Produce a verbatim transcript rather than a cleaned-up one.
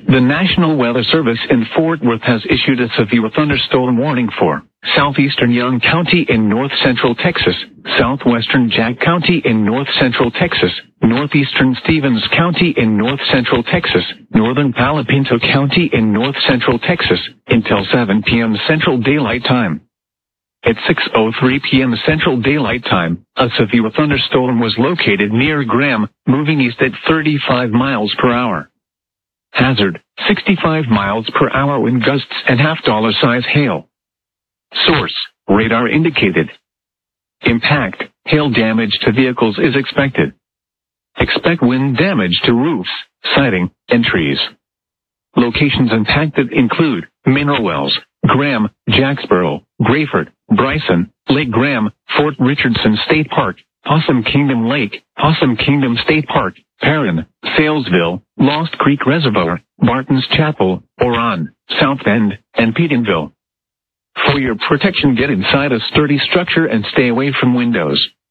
The National Weather Service in Fort Worth has issued a severe thunderstorm warning for southeastern Young County in north-central Texas, southwestern Jack County in north-central Texas, northeastern Stevens County in north-central Texas, northern Palo Pinto County in north-central Texas, until seven p m Central Daylight Time. At six oh three p m Central Daylight Time, a severe thunderstorm was located near Graham, moving east at thirty-five miles per hour. Hazard, sixty-five miles per hour wind gusts and half-dollar size hail. Source, radar indicated. Impact, hail damage to vehicles is expected. Expect wind damage to roofs, siding, and trees. Locations impacted include Mineral Wells, Graham, Jacksboro, Grayford, Bryson, Lake Graham, Fort Richardson State Park, Possum Kingdom Lake, Possum Kingdom State Park, Perrin, Salesville, Lost Creek Reservoir, Barton's Chapel, Oron, South Bend, and Pedenville. For your protection, get inside a sturdy structure and stay away from windows,